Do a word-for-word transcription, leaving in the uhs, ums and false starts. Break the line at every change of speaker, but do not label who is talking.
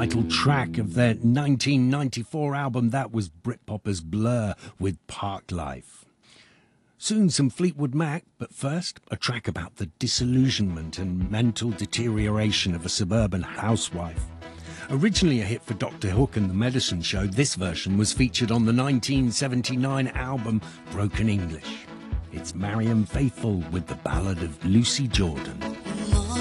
title track of their nineteen ninety-four album. That was Britpopers' Blur with Park Life. Soon some Fleetwood Mac, but first a track about the disillusionment and mental deterioration of a suburban housewife. Originally a hit for Doctor Hook and the Medicine Show, this version was featured on the nineteen seventy-nine album Broken English. It's Marianne Faithfull with the Ballad of Lucy Jordan.